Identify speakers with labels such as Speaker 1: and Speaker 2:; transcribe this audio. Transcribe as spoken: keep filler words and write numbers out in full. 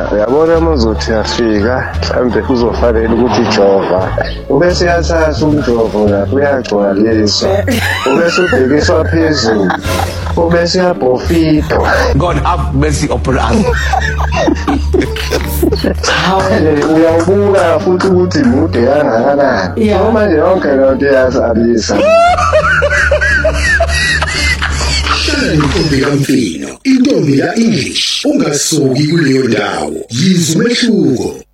Speaker 1: uyabona uma uzothi uyafika mhlawumbe kuzofanele ukuthi ijova ubese yathatha umjovo lapho uyagcwaliswa ubese ubhekiswa phezulu ubese yabhofidwa.
Speaker 2: God have mercy upon us.
Speaker 1: Hawe uyabuka futhi ukuthi mude kangakanani noma nje yonke lento iyasabisa.
Speaker 3: Intombi kaMfino, intombi ya English, ungasuki kuleyo ndawo, yizwe umehluko.